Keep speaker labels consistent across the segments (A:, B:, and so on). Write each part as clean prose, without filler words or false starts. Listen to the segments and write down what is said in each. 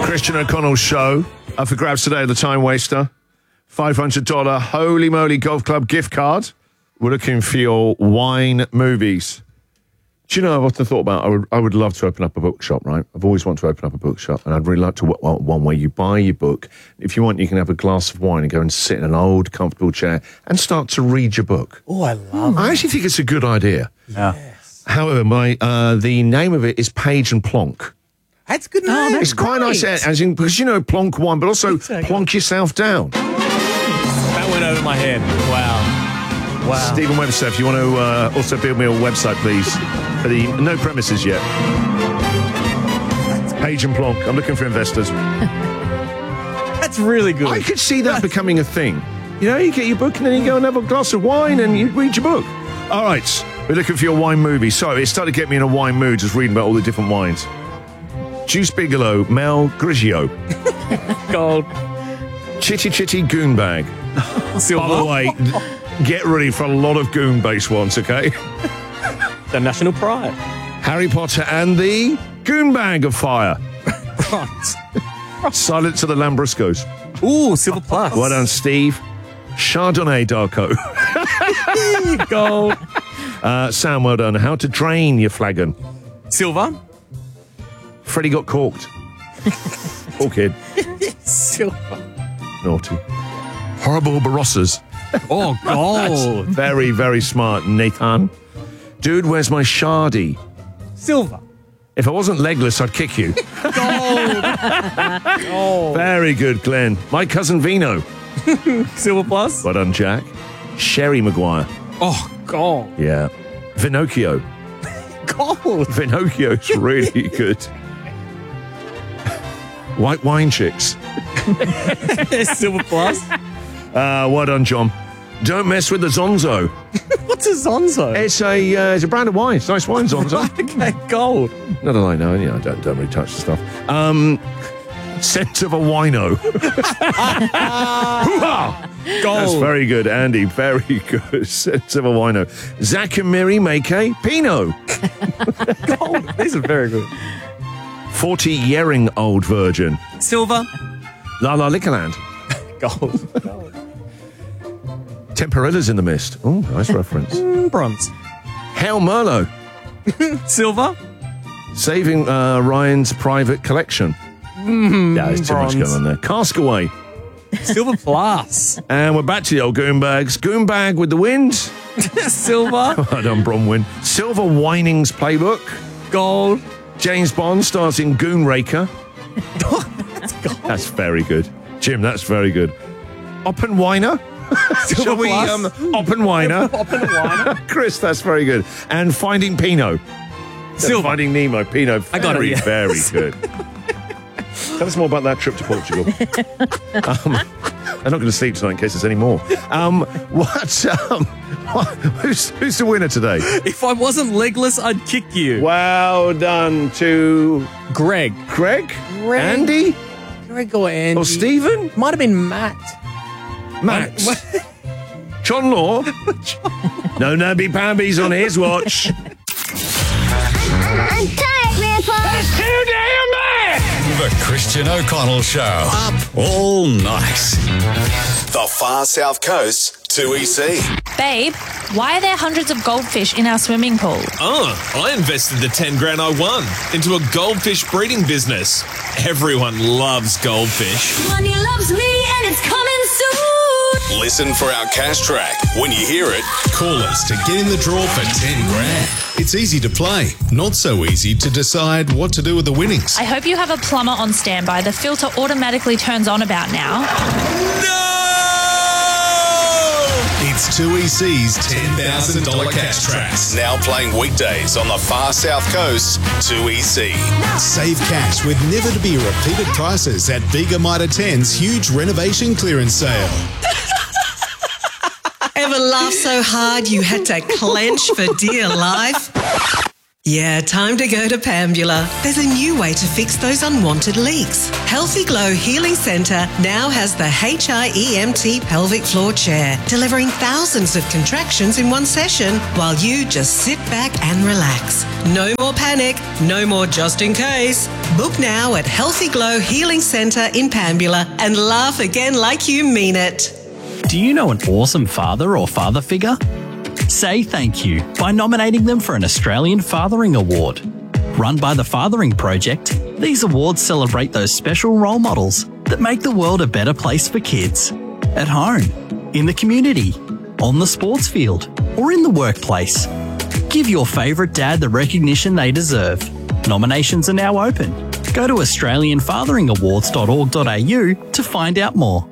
A: Christian O'Connell Show. Up for grabs today, the Time Waster. $500 Holy Moly Golf Club gift card. We're looking for your wine movies. Do you know, I've often thought about, I would love to open up a bookshop, right? I've always wanted to open up a bookshop, and I'd really like to one where you buy your book. If you want, you can have a glass of wine and go and sit in an old, comfortable chair and start to read your book.
B: Oh, I love it.
A: I actually think it's a good idea.
B: Yeah.
C: Yes.
A: However, the name of it is Page and Plonk.
B: That's good name.
A: It's quite nice, as in, because, you know, plonk wine, but also plonk yourself down.
B: That went over my head. Wow.
A: Stephen Webster, if you want to also build me a website, please. For the no premises yet. Page and Plonk. I'm looking for investors.
B: That's really good.
A: I could see that becoming a thing. You know, you get your book and then you go and have a glass of wine and you read your book. All right, we're looking for your wine movie. So it started to get me in a wine mood just reading about all the different wines. Juice Bigelow, Mel Grigio.
B: Gold.
A: Chitty Chitty Goonbag.
B: Silver.
A: By the way, get ready for a lot of goon-based ones, okay?
B: The national pride.
A: Harry Potter and the Goonbag of Fire.
B: Right.
A: Silence of the Lambruscos.
B: Ooh, Silver Plus.
A: Well done, Steve. Chardonnay Darko.
B: Gold.
A: Sam, well done. How to Drain Your Flagon.
B: Silver.
A: Freddie Got Corked. Poor kid.
B: Silver.
A: Naughty. Horrible Barossas.
B: Oh, gold.
A: Very, very smart, Nathan. Dude, where's my shardy?
B: Silver.
A: If I wasn't legless, I'd kick you.
B: Gold. Gold.
A: Very good, Glenn. My cousin Vino.
B: Silver Plus.
A: Well done, Jack. Sherry Maguire.
B: Oh, gold.
A: Yeah. Vinocchio.
B: Gold.
A: Vinocchio's really good. White Wine Chicks.
B: Silver Plus.
A: Well done, John. Don't mess with the Zonzo.
B: What's a Zonzo?
A: It's a brand of wine. It's nice wine, Zonzo.
B: Okay, gold.
A: Not that I know. I don't really touch the stuff. Scent of a Wino. Hoo-ha!
B: Gold.
A: That's very good, Andy. Very good. Scent of a Wino. Zach and Miri make a Pinot.
B: Gold. These are very good.
A: 40-yearing old virgin.
B: Silver.
A: La La Liquorland.
B: Gold.
A: Temperella's in the mist. Oh, nice reference.
B: Bronze.
A: Hell Merlot.
B: Silver.
A: Saving Ryan's private collection. Yeah, there's too much
B: bronze.
A: going on there. Caskaway.
B: Silver Plus.
A: And we're back to the old Goonbags. Goonbag with the wind.
B: Silver.
A: Well done, Bronwyn. Silver Winings Playbook.
B: Gold.
A: James Bond stars in Goonraker.
B: That's gold.
A: That's very good. Jim, that's very good. Oppenweiner. Shall we,
B: Plus.
A: Oppenweiner.
B: Oppenweiner.
A: Chris, that's very good. And Finding Pinot.
B: Silver.
A: Finding Nemo, Pinot.
B: I got it, yeah.
A: Very good. Tell us more about that trip to Portugal. I'm not going to sleep tonight in case there's any more. Who's the winner today?
B: If I wasn't legless, I'd kick you.
A: Well done to
B: Greg.
A: Greg? Andy?
B: Greg or Andy?
A: Or Stephen?
B: Might have been Matt.
A: Max? John Law? No namby-pambies on his watch.
D: I'm tired, Grandpa.
E: That's too damn bad! The Christian O'Connell Show. Up all night.
F: The Far South Coast 2EC.
G: Babe, why are there hundreds of goldfish in our swimming pool?
H: Oh, I invested the 10 grand I won into a goldfish breeding business. Everyone loves goldfish.
D: Money loves me and it's coming soon.
F: Listen for our cash track. When you hear it,
I: call us to get in the draw for 10 grand. It's easy to play, not so easy to decide what to do with the winnings.
G: I hope you have a plumber on standby. The filter automatically turns on about now.
I: No! It's 2EC's $10,000 cash tracks.
F: now playing weekdays on the Far South Coast 2EC.
I: Save cash with never to be repeated prices at Bega Mitre 10's huge renovation clearance sale.
J: Ever laughed so hard you had to clench for dear life?
C: Yeah, time to go to Pambula. There's a new way to fix those unwanted leaks. Healthy Glow Healing Centre now has the HIEMT pelvic floor chair, delivering thousands of contractions in one session while you just sit back and relax. No more panic, no more just in case. Book now at Healthy Glow Healing Centre in Pambula and laugh again like you mean it.
J: Do you know an awesome father or father figure? Say thank you by nominating them for an Australian Fathering Award. Run by the Fathering Project, these awards celebrate those special role models that make the world a better place for kids. At home, in the community, on the sports field, or in the workplace. Give your favourite dad the recognition they deserve. Nominations are now open. Go to australianfatheringawards.org.au to find out more.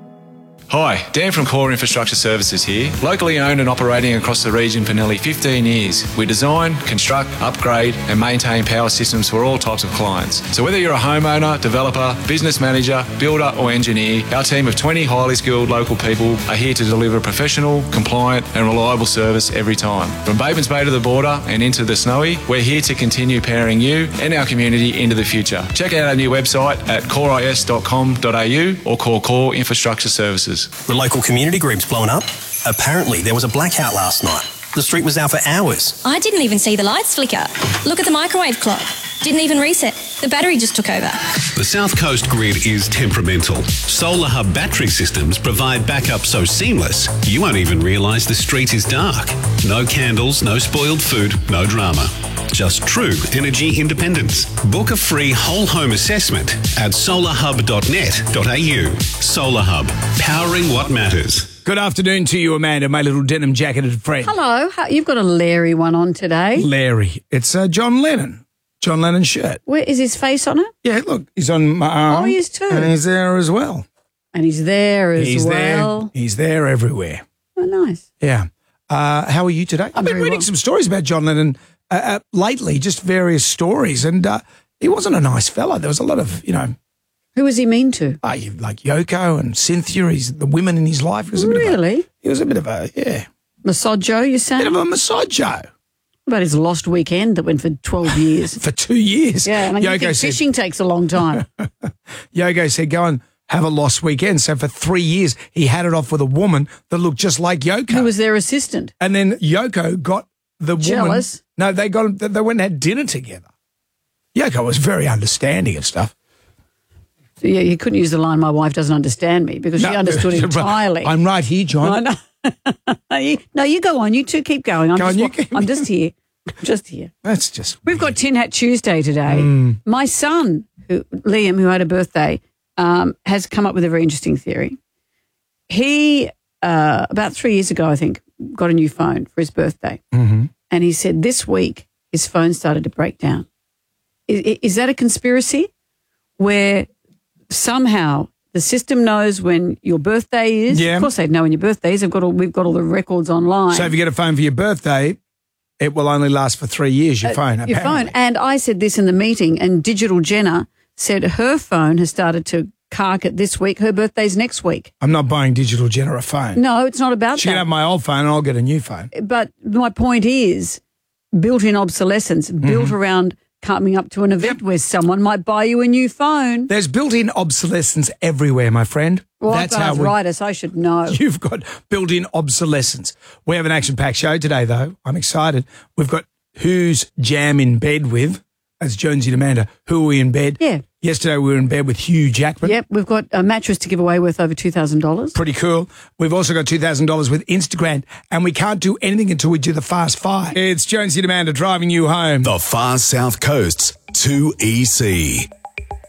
K: Hi, Dan from Core Infrastructure Services here. Locally owned and operating across the region for nearly 15 years. We design, construct, upgrade and maintain power systems for all types of clients. So whether you're a homeowner, developer, business manager, builder or engineer, our team of 20 highly skilled local people are here to deliver professional, compliant and reliable service every time. From Babens Bay to the border and into the Snowy, we're here to continue powering you and our community into the future. Check out our new website at coreis.com.au or call Core Infrastructure Services.
L: The local community group's blown up. Apparently, there was a blackout last night. The street was out for hours.
D: I didn't even see the lights flicker. Look at the microwave clock. Didn't even reset. The battery just took over.
M: The South Coast grid is temperamental. Solar Hub battery systems provide backup so seamless, you won't even realise the street is dark. No candles, no spoiled food, no drama. Just true energy independence. Book a free whole home assessment at solarhub.net.au. Solar Hub, powering what matters.
N: Good afternoon to you, Amanda, my little denim jacketed friend.
O: Hello. You've got a Larry one on today.
N: Larry. It's John Lennon. John Lennon shirt.
O: Where is his face on it?
N: Yeah, look, he's on my arm.
O: Oh, he is too.
N: And he's there as well.
O: And he's there as well.
N: He's there everywhere.
O: Oh, nice.
N: Yeah. How are you today? I've been reading some stories about John Lennon lately, just various stories, and he wasn't a nice fella. There was a lot of,
O: Who was he mean to?
N: Like Yoko and Cynthia, the women in his life. He was a bit of a, yeah.
O: Misogyno, you're saying?
N: Bit of a misogyno.
O: What about his lost weekend that went for 12 years?
N: For 2 years.
O: Yeah, and I think fishing takes a long time.
N: Yoko said, go and have a lost weekend. So for 3 years, he had it off with a woman that looked just like Yoko.
O: Who was their assistant?
N: And then Yoko got the
O: Jealous?
N: woman. No, they went and had dinner together. Yoko was very understanding of stuff.
O: So yeah, you couldn't use the line, my wife doesn't understand me, because she understood entirely.
N: I'm right here, John.
O: No, you go on. You two keep going. I'm just here. Just here.
N: That's just
O: We've got Tin Hat Tuesday today. My son, Liam, who had a birthday, has come up with a very interesting theory. He, about 3 years ago, I think, got a new phone for his birthday.
N: Mm-hmm.
O: And he said this week his phone started to break down. Is that a conspiracy where somehow the system knows when your birthday is?
N: Yeah.
O: Of course they'd know when your birthday is. We've got all the records online.
N: So if you get a phone for your birthday, it will only last for 3 years, your phone, apparently.
O: Your phone. And I said this in the meeting, and Digital Jenna said her phone has started to cark it this week. Her birthday's next week.
N: I'm not buying Digital Jenna a phone.
O: No, it's not about
N: She can have my old phone and I'll get a new phone.
O: But my point is built-in obsolescence, built around coming up to an event where someone might buy you a new phone.
N: There's built-in obsolescence everywhere, my friend.
O: Well,
N: That's
O: I've got arthritis. I should know.
N: You've got built-in obsolescence. We have an action-packed show today, though. I'm excited. We've got Who's Jam in Bed With? That's Jonesy and Amanda. Who are we in bed?
O: Yeah.
N: Yesterday we were in bed with Hugh Jackman.
O: Yep, we've got a mattress to give away worth over $2,000.
N: Pretty cool. We've also got $2,000 with Instagram, and we can't do anything until we do the Fast Five. It's Jonesy and Amanda driving you home.
F: The Far South Coast's 2EC.